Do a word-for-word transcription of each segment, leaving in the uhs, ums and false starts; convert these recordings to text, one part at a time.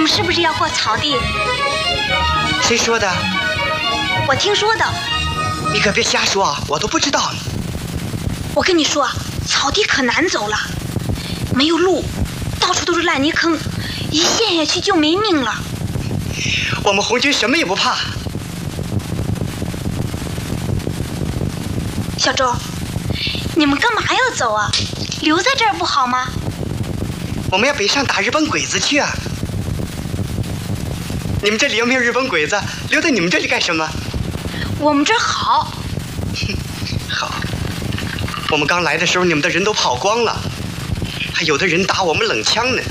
们是不是要过草地？ 谁说的？ 我听说的。 你可别瞎说啊，我都不知道呢。 我跟你说，草地可难走了，没有路，到处都是烂泥坑，一陷下去就没命了。 我们红军什么也不怕。 小周，你们干嘛要走啊？留在这儿不好吗？ 我们要北上打日本鬼子去啊！你们这里又没有日本鬼子，留在你们这里干什么？ 我们这儿好。 好。我们刚来的时候，你们的人都跑光了，还有的人打我们冷枪呢。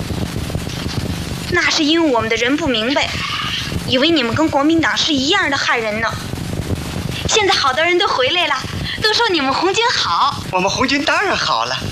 那是因为我们的人不明白，以为你们跟国民党是一样的害人呢。现在好多人都回来了，都说你们红军好。 我们红军当然好了。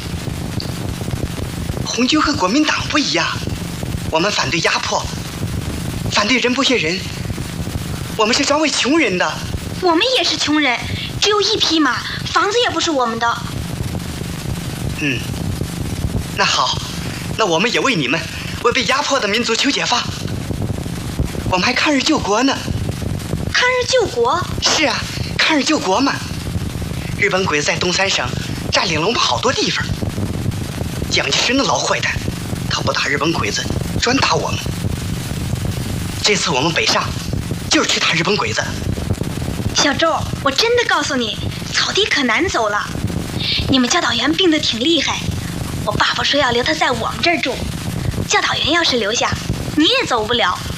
红军和国民党不一样，我们反对压迫，反对人不血人，我们是专为穷人的。 我们也是穷人，只有一匹马，房子也不是我们的。 嗯，那好，那我们也为你们，为被压迫的民族求解放。我们还抗日救国呢。 抗日救国？ 是啊，抗日救国嘛。日本鬼子在东三省占领了我们好多地方。蒋介石那老坏蛋，他不打日本鬼子，专打我们。这次我们北上，就是去打日本鬼子。 小周，我真的告诉你，草地可难走了。你们教导员病得挺厉害，我爸爸说要留他在我们这儿住。教导员要是留下，你也走不了。